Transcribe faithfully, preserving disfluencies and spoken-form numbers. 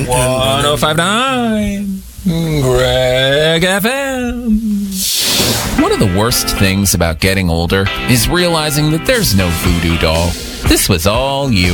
one oh five point nine Greg F M. One of the worst things about getting older is realizing that there's no voodoo doll. This was all you.